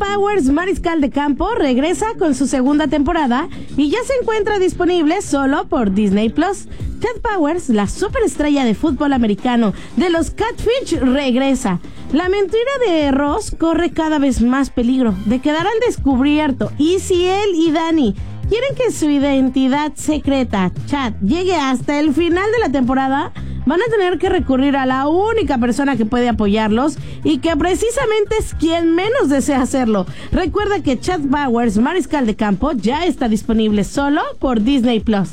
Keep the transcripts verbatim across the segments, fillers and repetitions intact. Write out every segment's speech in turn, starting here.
Powers, Mariscal de Campo, regresa con su segunda temporada y ya se encuentra disponible solo por Disney Plus. Chad Powers, la superestrella de fútbol americano de los Catfish, regresa. La mentira de Ross corre cada vez más peligro de quedar al descubierto, y si él y Dani quieren que su identidad secreta, Chad, llegue hasta el final de la temporada, van a tener que recurrir a la única persona que puede apoyarlos y que precisamente es quien menos desea hacerlo. Recuerda que Chad Powers, Mariscal de Campo, ya está disponible solo por Disney Plus.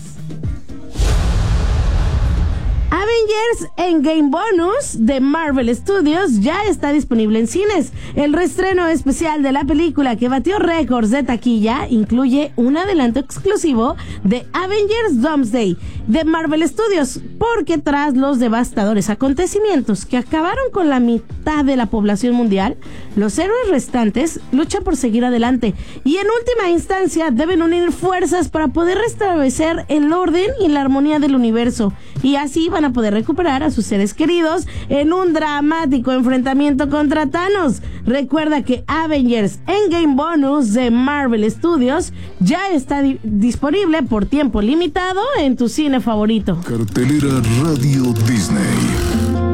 Avengers Endgame Bonus de Marvel Studios ya está disponible en cines. El reestreno especial de la película, que batió récords de taquilla, incluye un adelanto exclusivo de Avengers Doomsday de Marvel Studios, porque tras los devastadores acontecimientos que acabaron con la mitad de la población mundial, los héroes restantes luchan por seguir adelante y en última instancia deben unir fuerzas para poder restablecer el orden y la armonía del universo, y así van a poder recuperar a sus seres queridos en un dramático enfrentamiento contra Thanos. Recuerda que Avengers Endgame Bonus de Marvel Studios ya está di- disponible por tiempo limitado en tu cine favorito. Cartelera Radio Disney.